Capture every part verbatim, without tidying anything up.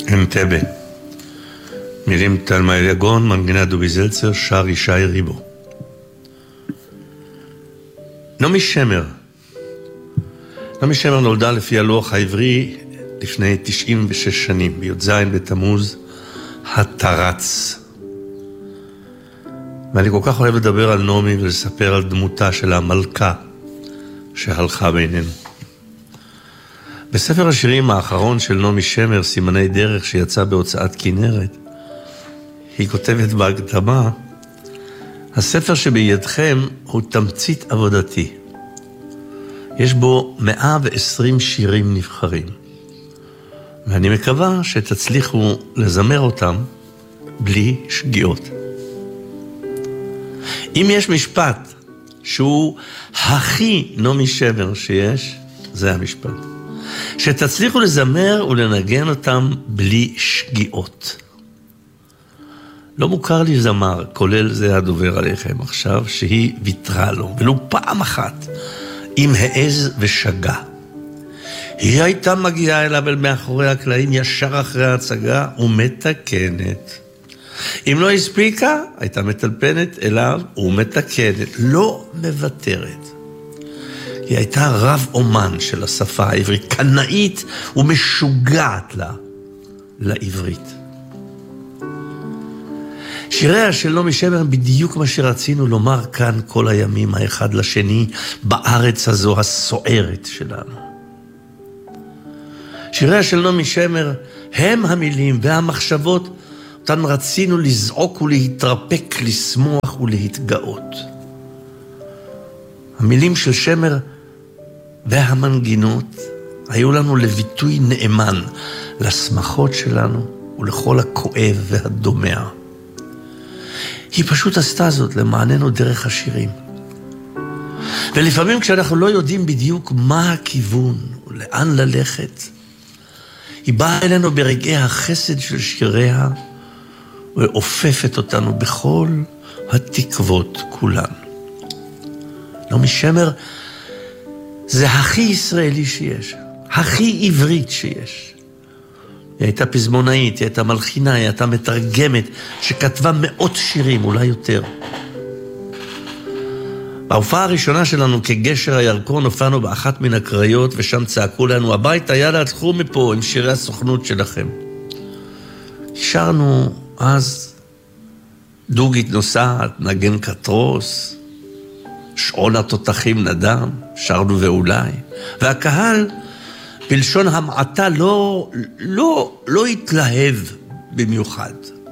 אנטבה. מילים תלמה אליגון, מנגינה דובי זלצר, שר ישי ריבו. נעמי שמר. נעמי שמר נולדה לפי הלוח העברי לפני תשעים ושש שנים, בי"ז בתמוז התרץ. ואני כל כך אוהב לדבר על נעמי ולספר על דמותה של המלכה שהלכה בינינו. בספר השירים האחרון של נעמי שמר, סימני דרך, שיצא בהוצאת כנרת, היא כותבת בהקדמה, הספר שבידכם הוא תמצית עבודתי. יש בו מאה ועשרים שירים נבחרים. ואני מקווה שתצליחו לזמר אותם בלי שגיאות. אם יש משפט שהוא הכי נעמי שמר שיש, זה המשפט. שתצליחו לזמר ולנגן אותם בלי שגיאות. לא מוכר לי זמר, כולל זה הדובר עליכם עכשיו, שהיא ויתרה לו, ולו פעם אחת, עם העז ושגה. היא הייתה מגיעה אליו אל מאחורי הקלעים, ישר אחרי ההצגה, ומתקנת. אם לא הספיקה, הייתה מטלפנת אליו ומתקנת, לא מוותרת. היא הייתה רב אומן של השפה העברית, קנאית ומשוגעת לה, לעברית. שיריה של נעמי שמר בדיוק מה שרצינו לומר כאן כל הימים האחד לשני, בארץ הזו הסוערת שלנו. שיריה של נעמי שמר הם המילים והמחשבות, אותן רצינו לזעוק ולהתרפק, לשמוח ולהתגאות. המילים של שמר והמנגינות היו לנו לביטוי נאמן לשמחות שלנו ולכל הכואב והדומע. היא פשוט עשתה זאת למעננו דרך השירים. ולפעמים כשאנחנו לא יודעים בדיוק מה הכיוון ולאן ללכת, היא באה אלינו ברגעי החסד של שיריה ואופפת אותנו בכל התקוות כולן. נעמי שמר זה הכי ישראלי שיש, הכי עברית שיש. היא הייתה פזמונאית, היא הייתה מלחינה, היא הייתה מתרגמת, שכתבה מאות שירים, אולי יותר. בהופעה הראשונה שלנו כגשר הירקון, הופענו באחת מן הקריות, ושם צעקו לנו, הביתה, יאללה, תלכו מפה עם שירי הסוכנות שלכם. שרנו אז דוגית נוסעת, נגן קטרוס, שעון התותחים נדם, שרנו ואולי, והקהל בלשון המעטה לא, לא, לא התלהב במיוחד.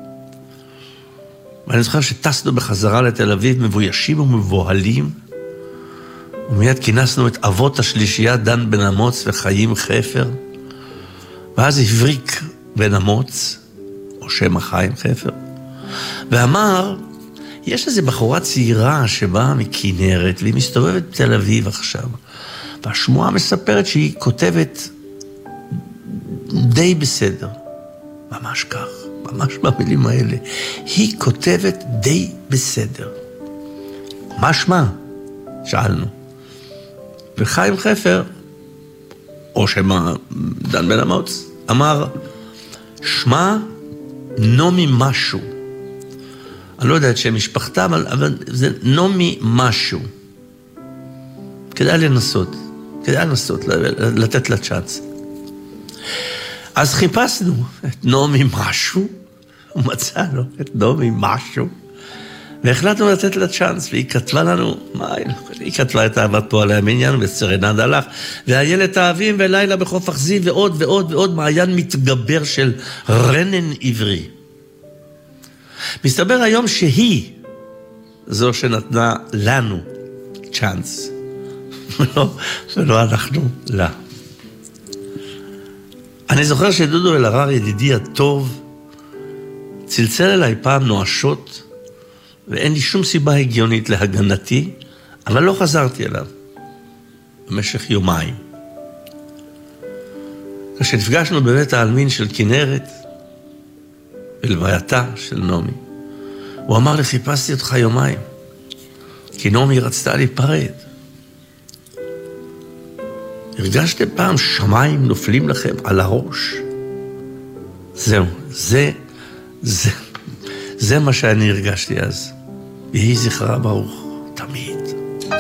ואני זוכר שטסנו בחזרה לתל אביב, מבוישים ומבוהלים, ומיד כינסנו את אבות השלישייה, דן בן אמוץ וחיים חפר, ואז הבריק בן אמוץ, או שם החיים חפר, ואמר, יש איזו בחורה צעירה שבאה מכנרת, והיא מסתובבת בתל אביב עכשיו, והשמועה מספרת שהיא כותבת די בסדר. ממש כך, ממש במילים האלה. היא כותבת די בסדר. מה שמה? שאלנו. וחיים חפר, או שמה דן בן אמוץ, אמר, שמה נעמי משהו. אני לא יודע את שם משפחתה, אבל, אבל זה נעמי משהו. כדאי לנסות. כדאי לנסות, לתת לה צ'אנס. אז חיפשנו את נעמי משהו, ומצאנו את נעמי משהו, והחלטנו לתת לה צ'אנס, והיא כתבה לנו, מה, היא כתבה את אהבת פועלי המניין, וסרנד הלך, והילד האהבים ולילה בחוף אכזיב, ועוד ועוד ועוד מעיין מתגבר של רנן עברי. מסתבר היום שהיא זו שנתנה לנו צ'אנס. ולא, ולא אנחנו, לא. אני זוכר שדודו אלהרר, ידידי הטוב, צלצל אליי פעם נואשות, ואין לי שום סיבה הגיונית להגנתי, אבל לא חזרתי אליו במשך יומיים. כשנפגשנו בבית העלמין של כנרת, בלווייתה של נעמי, הוא אמר לי, חיפשתי אותך יומיים, כי נעמי רצתה להיפרד. הרגשתם פעם שמיים נופלים לכם על הראש? זהו, זה, זה, זה מה שאני הרגשתי אז. יהי זכרה ברוך, תמיד.